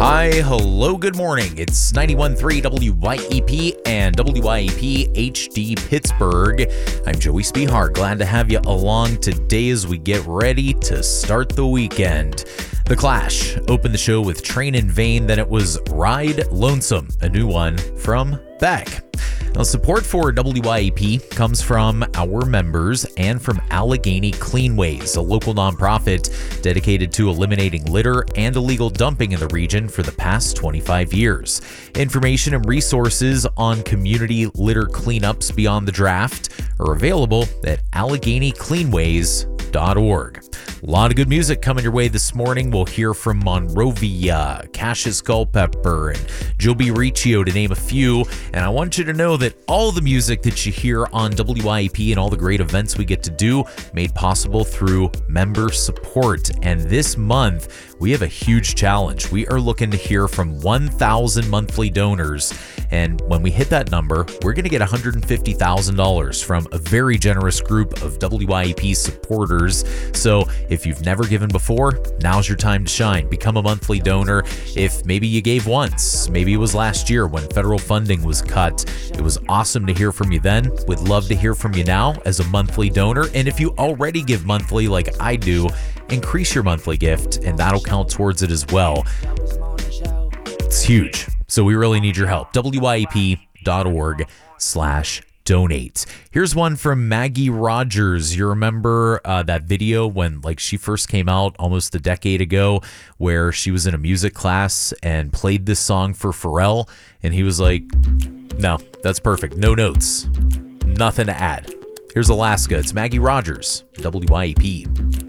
Hi, hello, good morning. It's 91.3 WYEP and WYEP HD Pittsburgh. I'm Joey Spihar. Glad to have you along today as we get ready to start the weekend. The Clash opened the show with Train in Vain, then it was Ride Lonesome, a new one from Beck. Now, support for WYEP comes from our members and from Allegheny Cleanways, a local nonprofit dedicated to eliminating litter and illegal dumping in the region for the past 25 years. Information and resources on community litter cleanups beyond the draft are available at AlleghenyCleanways.org. A lot of good music coming your way this morning. We'll hear from Monrovia, Cassius Culpepper, and Joe B. Riccio, to name a few. And I want you to know that all the music that you hear on WYEP and all the great events we get to do made possible through member support. And this month, we have a huge challenge. We are looking to hear from 1,000 monthly donors. And when we hit that number, we're going to get $150,000 from a very generous group of WYEP supporters. So if you've never given before, now's your time to shine. Become a monthly donor. If maybe you gave once, maybe it was last year when federal funding was cut. It was awesome to hear from you then. We'd love to hear from you now as a monthly donor. And if you already give monthly like I do, increase your monthly gift and that'll count towards it as well. It's huge. So we really need your help. WYEP.org/donate. Here's one from Maggie Rogers. You remember that video when she first came out almost a decade ago where she was in a music class and played this song for Pharrell and he was like, no, that's perfect. No notes. Nothing to add. Here's Alaska. It's Maggie Rogers, WYEP.